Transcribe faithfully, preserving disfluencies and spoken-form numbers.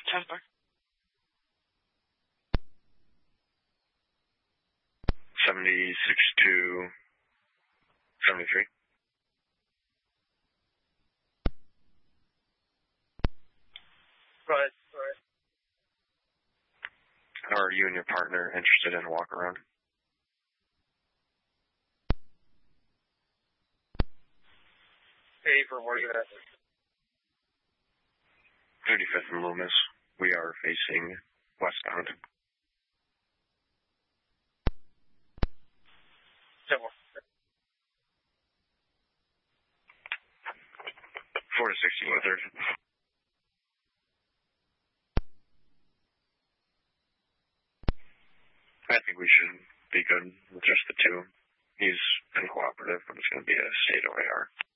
Temper. seventy-six to seventy-three. Right, right. Are you and your partner interested in a walk around? Hey, for where's it at? thirty-fifth and Loomis. We are facing westbound. Temple. four to sixty, one-third. I think we should be good with just the two. He's been cooperative, but it's going to be a state O A R.